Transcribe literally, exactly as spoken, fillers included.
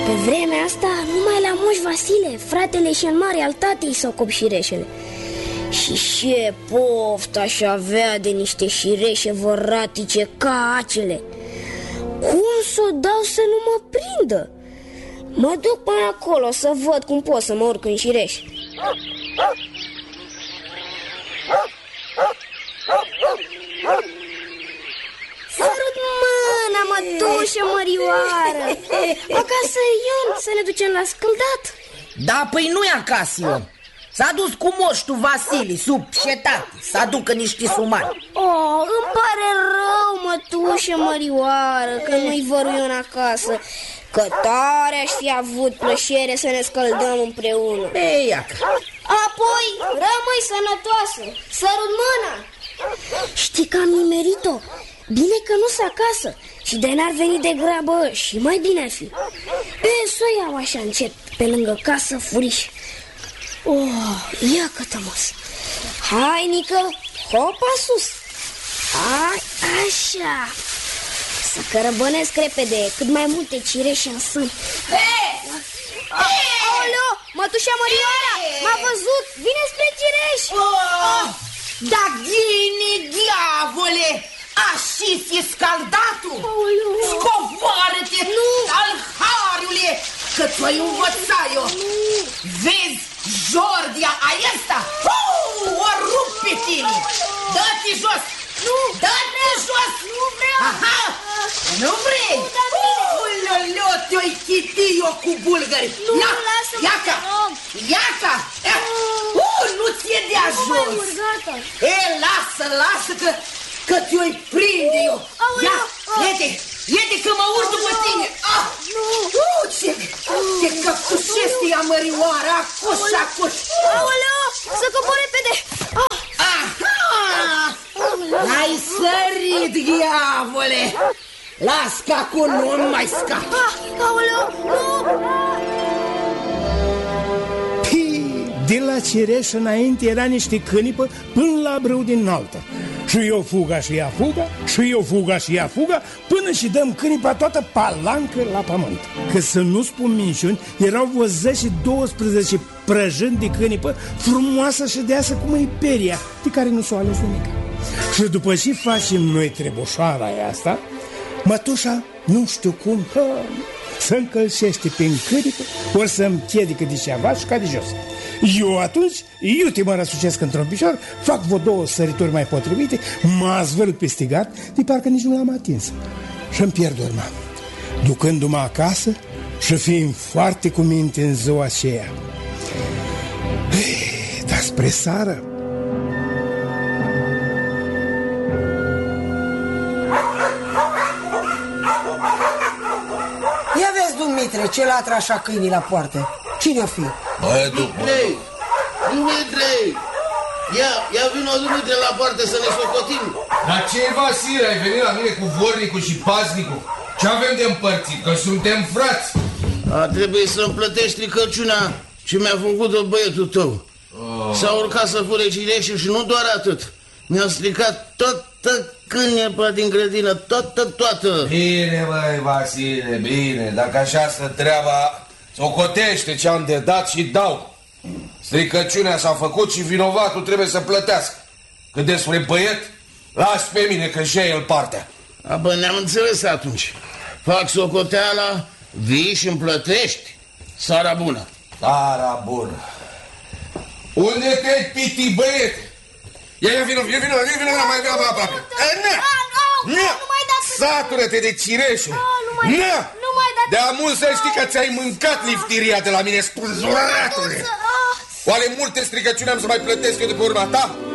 Pe vremea asta, numai la Moș Vasile, fratele cel mare al tatei, s-au copt șireșele. Și ce poftă aș avea de niște șireșe voratice ca acele. Cum s-o dau să nu mă prindă? Mă duc până acolo să văd cum pot să mă urc în șireș. Sărut mâna, mătușă mărioară. Acasă Ion, să ne ducem la scăldat. Da, păi nu-i acasă Ion. S-a dus cu moștul Vasile, sub cetate, să aducă niște sumari. Oh, îmi pare rău, mătușă mărioară, că nu-i văru Ion acasă. Că tare aș fi avut plăcere să ne scăldăm împreună. Ei, iacă. Apoi, rămâi sănătoasă. Sărut mâna. Știi că am nimerit-o. Bine că nu-s acasă. Și de n-ar veni de grabă și mai bine ar fi. E, să o iau așa încet, pe lângă casă, furiș. Oh, ia că-tămos. Hai, Nică, hopa sus. Hai, așa. Să cărăbănesc repede, cât mai multe cireșe în sân. Aoleo, mătușa Mărioara, m-a văzut, vine spre cireș. Oh, da ghine, diavole, așa fi scaldatul. Scoboară-te, alhariule, că ți-o învăța eu. Vezi, Jordia aesta, o rup pe tine. Dă-te jos. Nu, dă-te jos. Nu vreau. Aha, nu vrei? Uloleo, te-o-i chiti eu cu bulgări. Nu, na, lasă-mă, iaca, iaca. Uh, nu ți-e de ajuns. E, lasă, lasă că, că te-o-i prinde eu. Ia, iete, iete că mă urc după tine. Ah, uh, ce, ce căptușește ea mărioara, acus, acus. Aoleo, să cobor repede. Aha! Ai sărit, diavole! Las că acum nu mai scap. Aoleu, nu! De la cireș înainte era niște cânipă până la brâu din altă. Și eu fuga și ea fuga, și eu fuga și ea fuga, până și dăm cânipa toată palancă la pământ. Că să nu spun minciuni, erau vreo zece și douăsprezece prăjâni de cânipă, frumoasă și deasă cum e peria, de care nu s-o ales nimic. Și după ce facem noi trebușoara asta, mătușa, nu știu cum, hă, să încălcește pe câripă, ori să împiedică de ceva și ca de jos. Eu atunci, iute mă răsucesc într-un picior, fac vreo două sărituri mai potrivite, mă azvârl pe stigat, de parcă nici nu l-am atins. Și-mi pierd urma, ducându-mă acasă și fiind foarte cu minte în ziua aceea. Ei, dar spre sară, ia vezi, Dumitre, ce latră așa câinii la poartă. Cine-o fi? Băietul, Dumitre, Dumitre, ia, ia vino, Dumitre, la poartă să ne socotim. Dar ce, Vasile, ai venit la mine cu vornicul și paznicul? Ce avem de împărțit? Că suntem frați. A trebuit să-mi plătești stricăciunea ce mi-a făcut-o băietul tău. Oh. S-a urcat să fure cireșul și nu doar atât. Mi-a stricat toată cânepa din grădină, toată, toată. Bine, băi, Vasile, bine. Dacă așa stă treaba, socotește ce-am de dat și dau. Stricăciunea s-a făcut și vinovatul trebuie să plătească. Cât despre băiet, las pe mine că și el partea. A, bă, ne-am înțeles atunci. Fac socoteala, vii și îmi plătești. Sara bună. Sara bună. Unde te-ai piti, băiete? Ia, ia, vină, vină, vină, vină, vină, mai vină, aproape. Nu, satură-te de cireșe. Nu, de-a mult să știi că ți-ai mâncat liftiria de la mine, spânzuratule. Oare multe stricăciuni am să mai plătesc eu de pe urma ta?